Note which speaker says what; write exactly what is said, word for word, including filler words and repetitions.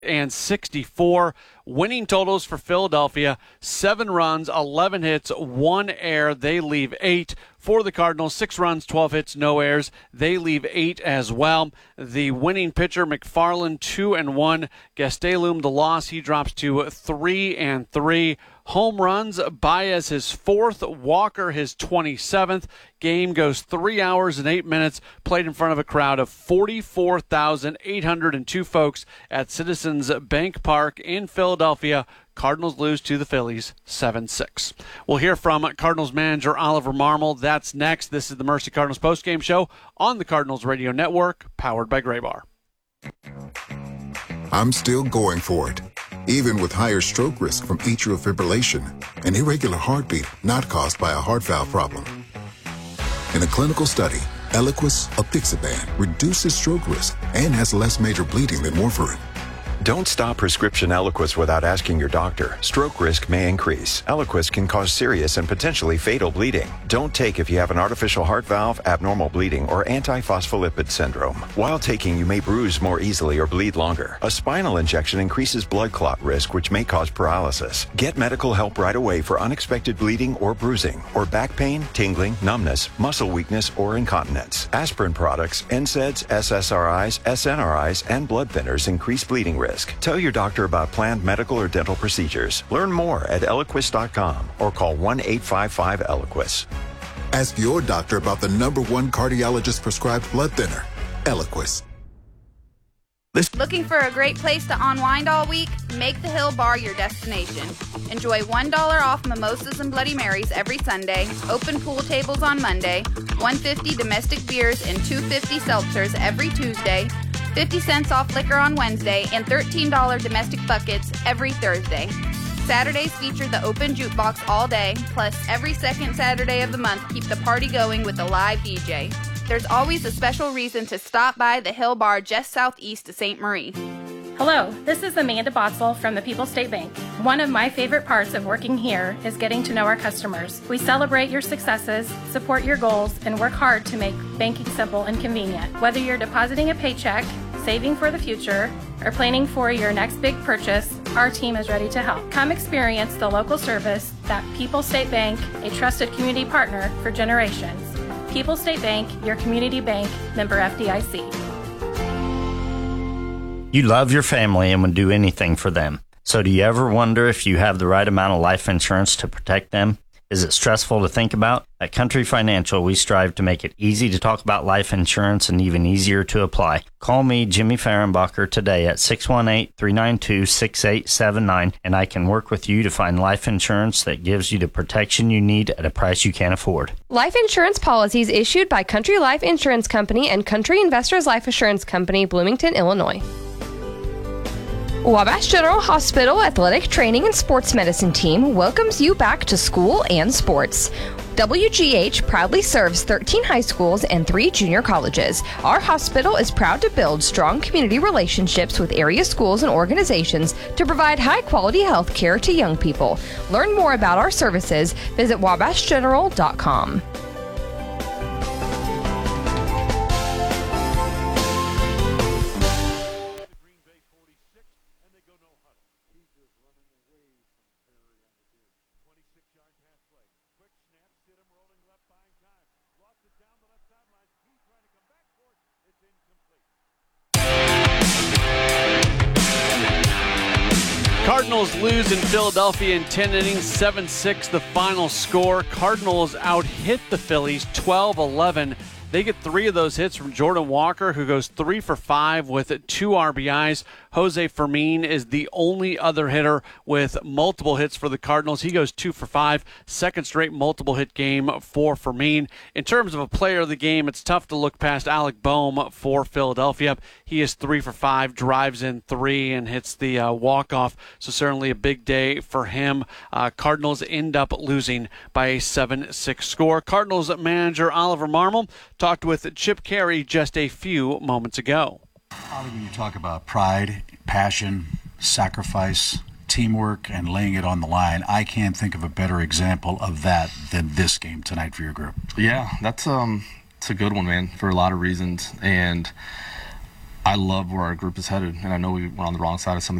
Speaker 1: and sixty-four. Winning totals for Philadelphia, seven runs, eleven hits, one error. They leave eight. For the Cardinals, six runs, twelve hits, no errors. They leave eight as well. The winning pitcher, McFarland, two and one. Gastelum, the loss, he drops to three and three. Home runs, Baez his fourth, Walker his twenty-seventh. Game goes three hours and eight minutes, played in front of a crowd of forty-four thousand eight hundred two folks at Citizens Bank Park in Philadelphia. Cardinals lose to the Phillies seven six. We'll hear from Cardinals manager Oliver Marmol. That's next. This is the Mercy Cardinals postgame show on the Cardinals Radio Network, powered by Graybar.
Speaker 2: I'm still going for it, even with higher stroke risk from atrial fibrillation, an irregular heartbeat not caused by a heart valve problem. In a clinical study, Eliquis apixaban reduces stroke risk and has less major bleeding than warfarin.
Speaker 3: Don't stop prescription Eliquis without asking your doctor. Stroke risk may increase. Eliquis can cause serious and potentially fatal bleeding. Don't take if you have an artificial heart valve, abnormal bleeding, or antiphospholipid syndrome. While taking, you may bruise more easily or bleed longer. A spinal injection increases blood clot risk, which may cause paralysis. Get medical help right away for unexpected bleeding or bruising, or back pain, tingling, numbness, muscle weakness, or incontinence. Aspirin products, N SAIDs, S S R Is, S N R Is, and blood thinners increase bleeding risk. Tell your doctor about planned medical or dental procedures. Learn more at Eliquis dot com or call one eight five five Eliquis.
Speaker 2: Ask your doctor about the number one cardiologist prescribed blood thinner, Eliquis.
Speaker 4: Looking for a great place to unwind all week? Make the Hill Bar your destination. Enjoy one dollar off mimosas and Bloody Marys every Sunday, open pool tables on Monday, one dollar fifty domestic beers and two dollars fifty seltzers every Tuesday, fifty cents off liquor on Wednesday, and thirteen dollars domestic buckets every Thursday. Saturdays feature the open jukebox all day, plus every second Saturday of the month keep the party going with a live D J. There's always a special reason to stop by the Hill Bar just southeast of Saint Marie.
Speaker 5: Hello, this is Amanda Botzel from the People's State Bank. One of my favorite parts of working here is getting to know our customers. We celebrate your successes, support your goals, and work hard to make banking simple and convenient. Whether you're depositing a paycheck, saving for the future, or planning for your next big purchase, our team is ready to help. Come experience the local service that People's State Bank, a trusted community partner for generations. People's State Bank, your community bank, member F D I C.
Speaker 6: You love your family and would do anything for them. So do you ever wonder if you have the right amount of life insurance to protect them? Is it stressful to think about? At Country Financial, we strive to make it easy to talk about life insurance and even easier to apply. Call me, Jimmy Fehrenbacher, today at six one eight, three nine two, six eight seven nine, and I can work with you to find life insurance that gives you the protection you need at a price you can't afford.
Speaker 7: Life insurance policies issued by Country Life Insurance Company and Country Investors Life Assurance Company, Bloomington, Illinois. Wabash General Hospital Athletic Training and Sports Medicine Team welcomes you back to school and sports. W G H proudly serves thirteen high schools and three junior colleges. Our hospital is proud to build strong community relationships with area schools and organizations to provide high-quality health care to young people. Learn more about our services. Visit wabash general dot com.
Speaker 1: Cardinals lose in Philadelphia in ten innings, seven six the final score. Cardinals out-hit the Phillies twelve eleven. They get three of those hits from Jordan Walker, who goes three for five with two R B Is. Jose Fermin is the only other hitter with multiple hits for the Cardinals. He goes two for five, second straight multiple hit game for Fermin. In terms of a player of the game, it's tough to look past Alec Boehm for Philadelphia. He is three for five, drives in three, and hits the uh, walk-off. So certainly a big day for him. Uh, Cardinals end up losing by a seven six score. Cardinals manager Oliver Marmol talked with Chip Caray just a few moments ago.
Speaker 8: When you talk about pride, passion, sacrifice, teamwork, and laying it on the line, I can't think of a better example of that than this game tonight for your group.
Speaker 9: Yeah, that's um, it's a good one, man, for a lot of reasons. And I love where our group is headed, and I know we went on the wrong side of some of